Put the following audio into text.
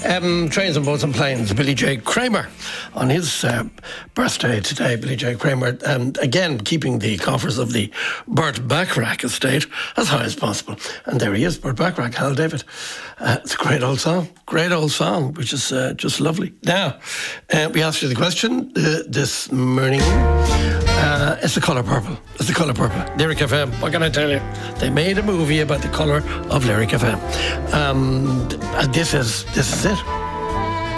Trains and Boats and Planes, Billy J. Kramer on his birthday today. Billy J. Kramer, and again keeping the coffers of the Burt Bacharach estate as high as possible. And there he is, Burt Bacharach, Hal David. It's a great old song, which is just lovely. Now, we asked you the question this morning. It's the colour purple. It's the colour purple. Lyric FM. What can I tell you? They made a movie about the colour of Lyric FM. And this is it.